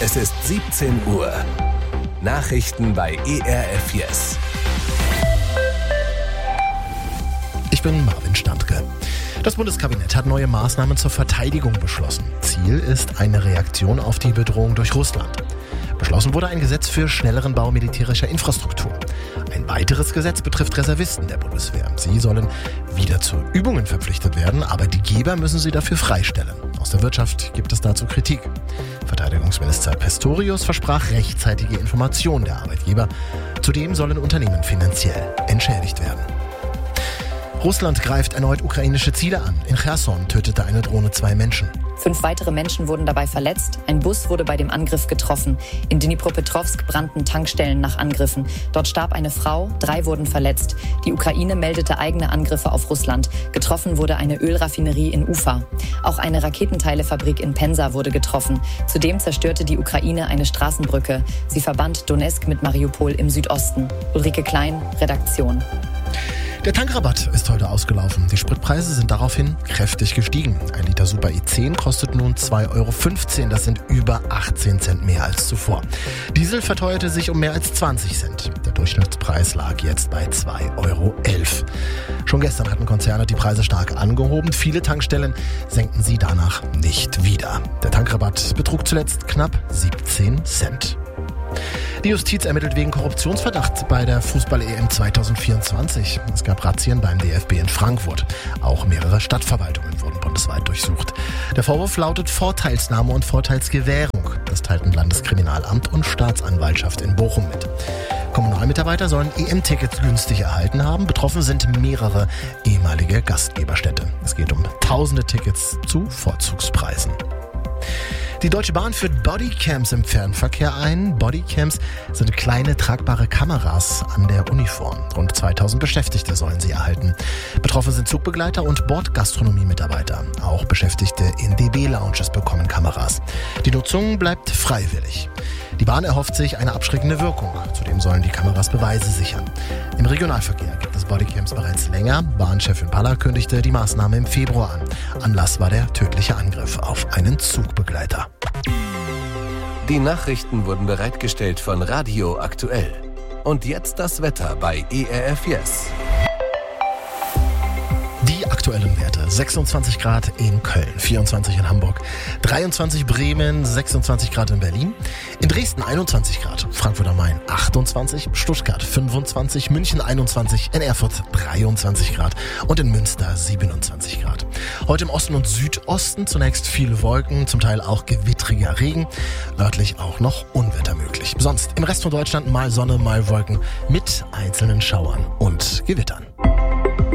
Es ist 17 Uhr. Nachrichten bei ERF Yes. Ich bin Marvin Standke. Das Bundeskabinett hat neue Maßnahmen zur Verteidigung beschlossen. Ziel ist eine Reaktion auf die Bedrohung durch Russland. Beschlossen wurde ein Gesetz für schnelleren Bau militärischer Infrastruktur. Ein weiteres Gesetz betrifft Reservisten der Bundeswehr. Sie sollen wieder zu Übungen verpflichtet werden, aber die Geber müssen sie dafür freistellen. Aus der Wirtschaft gibt es dazu Kritik. Verteidigungsminister Pistorius versprach rechtzeitige Informationen der Arbeitgeber. Zudem sollen Unternehmen finanziell entschädigt werden. Russland greift erneut ukrainische Ziele an. In Cherson tötete eine Drohne 2 Menschen. 5 weitere Menschen wurden dabei verletzt. Ein Bus wurde bei dem Angriff getroffen. In Dnipropetrovsk brannten Tankstellen nach Angriffen. Dort starb eine Frau, 3 wurden verletzt. Die Ukraine meldete eigene Angriffe auf Russland. Getroffen wurde eine Ölraffinerie in Ufa. Auch eine Raketenteilefabrik in Pensa wurde getroffen. Zudem zerstörte die Ukraine eine Straßenbrücke. Sie verband Donezk mit Mariupol im Südosten. Ulrike Klein, Redaktion. Der Tankrabatt ist heute ausgelaufen. Die Spritpreise sind daraufhin kräftig gestiegen. Ein Liter Super E10 kostet nun 2,15 €. Das sind über 18 Cent mehr als zuvor. Diesel verteuerte sich um mehr als 20 Cent. Der Durchschnittspreis lag jetzt bei 2,11 €. Schon gestern hatten Konzerne die Preise stark angehoben. Viele Tankstellen senkten sie danach nicht wieder. Der Tankrabatt betrug zuletzt knapp 17 Cent. Die Justiz ermittelt wegen Korruptionsverdacht bei der Fußball-EM 2024. Es gab Razzien beim DFB in Frankfurt. Auch mehrere Stadtverwaltungen wurden bundesweit durchsucht. Der Vorwurf lautet Vorteilsnahme und Vorteilsgewährung. Das teilten Landeskriminalamt und Staatsanwaltschaft in Bochum mit. Kommunalmitarbeiter sollen EM-Tickets günstig erhalten haben. Betroffen sind mehrere ehemalige Gastgeberstädte. Es geht um tausende Tickets zu Vorzugspreisen. Die Deutsche Bahn führt Bodycams im Fernverkehr ein. Bodycams sind kleine tragbare Kameras an der Uniform. Rund 2000 Beschäftigte sollen sie erhalten. Betroffen sind Zugbegleiter und Bordgastronomie-Mitarbeiter. Auch Beschäftigte in DB-Lounges bekommen Kameras. Die Nutzung bleibt freiwillig. Die Bahn erhofft sich eine abschreckende Wirkung. Zudem sollen die Kameras Beweise sichern. Im Regionalverkehr gibt es Bodycams bereits länger. Bahnchefin Paller kündigte die Maßnahme im Februar an. Anlass war der tödliche Angriff auf einen Zugbegleiter. Die Nachrichten wurden bereitgestellt von Radio Aktuell. Und jetzt das Wetter bei ERF Yes. Die aktuellen Werte: 26 Grad in Köln, 24 in Hamburg, 23 Bremen, 26 Grad in Berlin, in Dresden 21 Grad, Frankfurt am Main 28, Stuttgart 25, München 21, in Erfurt 23 Grad und in Münster 27 Grad. Heute im Osten und Südosten zunächst viele Wolken, zum Teil auch gewittriger Regen, örtlich auch noch Unwetter möglich. Sonst im Rest von Deutschland mal Sonne, mal Wolken mit einzelnen Schauern und Gewittern.